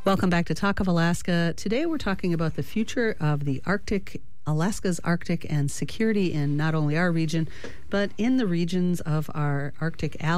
Welcome back to Talk of Alaska. Today we're talking about the future of the Arctic, Alaska's Arctic, and security in not only our region, but in the regions of our Arctic allies.